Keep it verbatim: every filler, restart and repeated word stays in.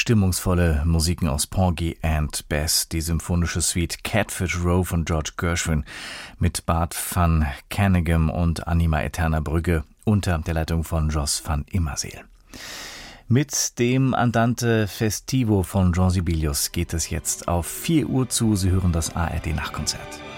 stimmungsvolle Musiken aus Porgy and Bess, die symphonische Suite Catfish Row von George Gershwin mit Bart van Caneghem und Anima Eterna Brügge unter der Leitung von Jos van Immerseel. Mit dem Andante Festivo von Jean Sibelius geht es jetzt auf vier Uhr zu. Sie hören das A R D-Nachtkonzert.